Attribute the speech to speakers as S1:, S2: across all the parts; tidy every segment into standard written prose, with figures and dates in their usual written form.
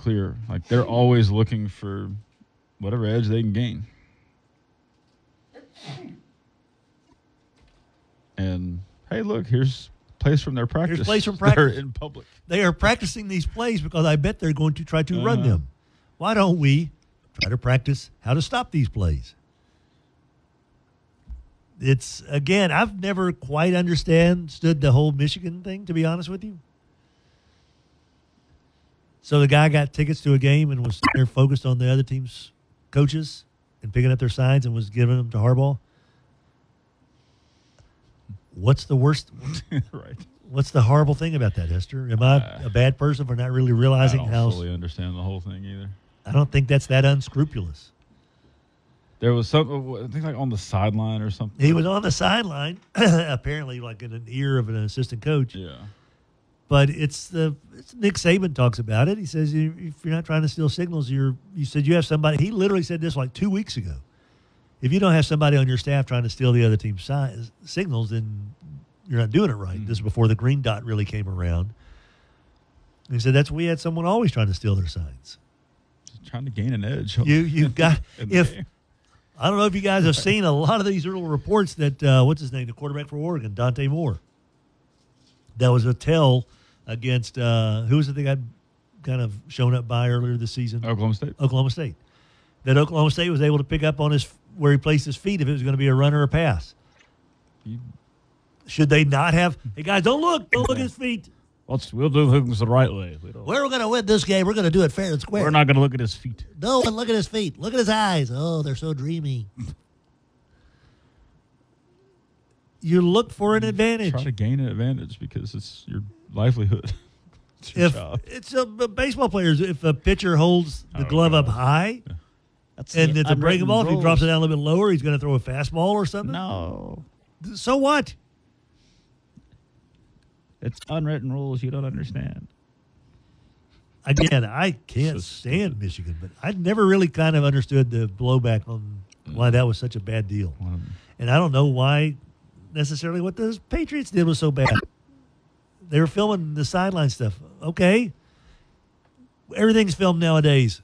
S1: clear. Like, they're always looking for whatever edge they can gain. And, hey, look, here's plays from their practice.
S2: Here's plays from practice.
S1: They're in public.
S2: They are practicing these plays because I bet they're going to try to run them. Why don't we try to practice how to stop these plays? It's, again, I've never quite understood the whole Michigan thing, to be honest with you. So the guy got tickets to a game and was there focused on the other team's coaches and picking up their signs and was giving them to Harbaugh. What's the worst?
S1: Right.
S2: What's the horrible thing about that, Hester? Am I a bad person for not really realizing
S1: I don't fully understand the whole thing either.
S2: I don't think that's that unscrupulous.
S1: There was something, I think, like on the sideline or something.
S2: He was on the sideline, apparently like in an ear of an assistant coach.
S1: Yeah.
S2: But it's Nick Saban talks about it. He says if you're not trying to steal signals, you said you have somebody. He literally said this like 2 weeks ago. If you don't have somebody on your staff trying to steal the other team's signals, then you're not doing it right. This is before the green dot really came around. And he said we had someone always trying to steal their signs.
S1: Just trying to gain an edge.
S2: You've got I don't know if you guys have seen a lot of these little reports that what's his name, the quarterback for Oregon, Dante Moore. That was a tell against who was it they got kind of shown up by earlier this season? Oklahoma State. That Oklahoma State was able to pick up on where he placed his feet if it was going to be a run or a pass. Should they not have? Hey guys, don't look at his feet.
S1: We'll do things the right way.
S2: We're going to win this game. We're going to do it fair and square.
S1: We're not going to look at his feet.
S2: No, and look at his feet. Look at his eyes. Oh, they're so dreamy. You look for an advantage.
S1: Try to gain an advantage because it's your livelihood.
S2: It's baseball players. If a pitcher holds the glove up high, and it's a breaking ball, if he drops it down a little bit lower, he's going to throw a fastball or something.
S1: No.
S2: So what?
S1: It's unwritten rules you don't understand.
S2: Again, I can't stand Michigan, but I never really kind of understood the blowback on why that was such a bad deal. And I don't know why necessarily what the Patriots did was so bad. They were filming the sideline stuff. Okay. Everything's filmed nowadays.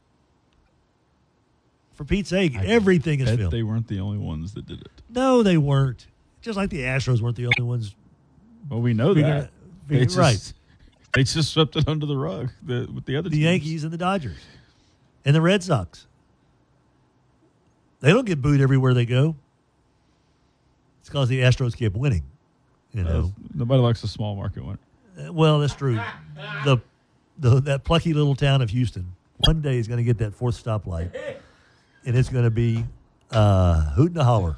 S2: For Pete's sake, everything is filmed.
S1: They weren't the only ones that did it.
S2: No, they weren't. Just like the Astros weren't the only ones.
S1: Well, we know that.
S2: Right.
S1: They just swept it under the rug with the other teams.
S2: The Yankees and the Dodgers. And the Red Sox. They don't get booed everywhere they go. It's because the Astros keep winning. You know,
S1: nobody likes a small market winner.
S2: Well, that's true. That plucky little town of Houston one day is going to get that fourth stoplight, and it's going to be hoot and a holler.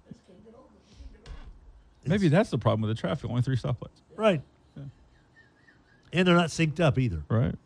S1: Maybe that's the problem with the traffic. Only 3 stoplights.
S2: Right. Yeah. And they're not synced up either.
S1: Right.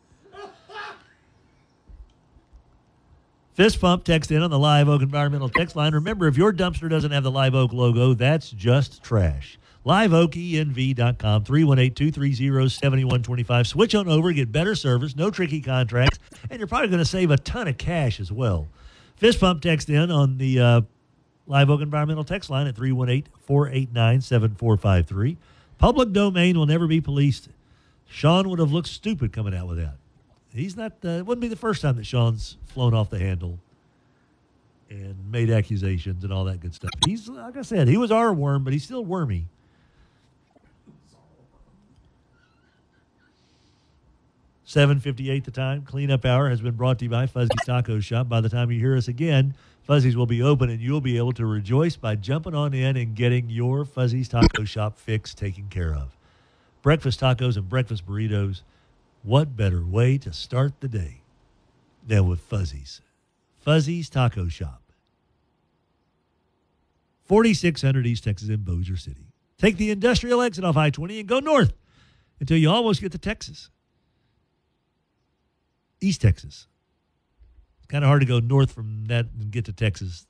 S2: Fist Pump, text in on the Live Oak Environmental text line. Remember, if your dumpster doesn't have the Live Oak logo, that's just trash. LiveOakENV.com, 318-230-7125. Switch on over, get better service, no tricky contracts, and you're probably going to save a ton of cash as well. Fist Pump, text in on the Live Oak Environmental text line at 318-489-7453. Public domain will never be policed. Sean would have looked stupid coming out with that. He's not. It wouldn't be the first time that Sean's flown off the handle and made accusations and all that good stuff. He's, like I said, he was our worm, but he's still wormy. $7:58 the time. Cleanup hour has been brought to you by Fuzzy's Taco Shop. By the time you hear us again, Fuzzy's will be open, and you'll be able to rejoice by jumping on in and getting your Fuzzy's Taco Shop fix taken care of. Breakfast tacos and breakfast burritos. What better way to start the day than with Fuzzy's? Fuzzy's Taco Shop. 4600 East Texas in Bossier City. Take the industrial exit off I-20 and go north until you almost get to Texas. East Texas. It's kind of hard to go north from that and get to Texas.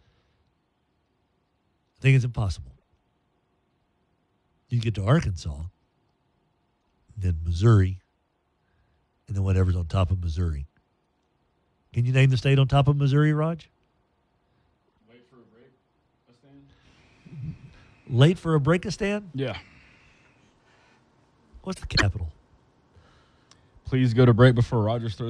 S2: I think it's impossible. You get to Arkansas, then Missouri, and then whatever's on top of Missouri. Can you name the state on top of Missouri, Raj?
S1: Late for a break-a-stand?
S2: Late for a break-a-stand?
S1: Yeah.
S2: What's the capital?
S1: Please go to break before Rogers throws